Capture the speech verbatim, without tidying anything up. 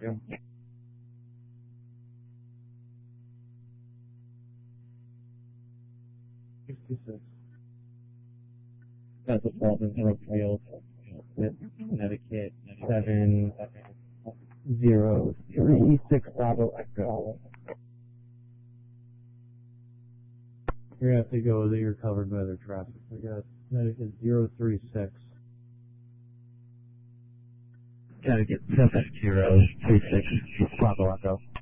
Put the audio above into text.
you. sixty-six. That's a fault in Hill with Connecticut seven zero three six Bravo Echo. You're gonna have to go that you're covered by their traffic. I got Connecticut zero three six. Connecticut seven zero three six Bravo Echo.